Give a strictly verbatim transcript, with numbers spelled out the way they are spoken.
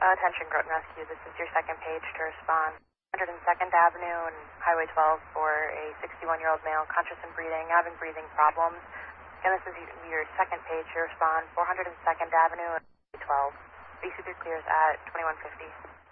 Attention Groton Rescue, this is your second page to respond. one hundred second Avenue and Highway twelve for a sixty-one-year-old male, conscious and breathing, having breathing problems. Again, this is your second page to respond. four hundred second Avenue and Highway twelve. B C three clears at twenty-one fifty.